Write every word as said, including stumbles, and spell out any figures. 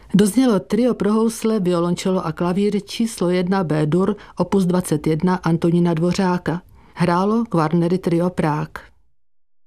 Doznělo trio pro housle, violončelo a klavír číslo jedna B dur opus dvacet jedna Antonína Dvořáka. Hrálo Kvarnery trio Prague.